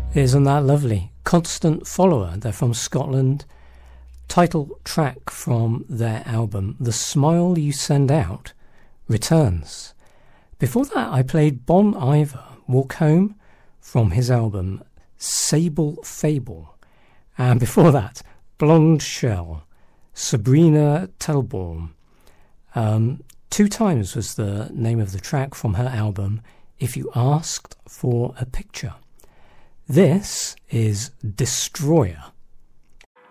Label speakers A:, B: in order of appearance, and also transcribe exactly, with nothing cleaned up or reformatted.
A: Isn't that lovely? Constant Follower, they're from Scotland. Title track from their album, The Smile You Send Out Returns. Before that, I played Bon Iver, Walk Home, from his album Sable Fable. And before that, Blonde Shell, Sabrina Telborn. Um, Two Times was the name of the track from her album If You Asked for a Picture. This is Destroyer.